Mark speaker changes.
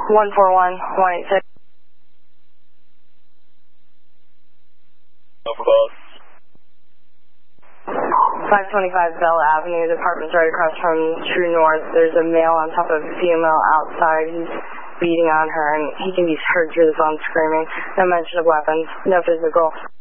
Speaker 1: 141-186.
Speaker 2: Over both.
Speaker 1: 525 Bell Avenue, the apartment's right across from True North. There's a male on top of a female outside. He's beating on her, and he can be heard through the phone screaming. No mention of weapons, no physical.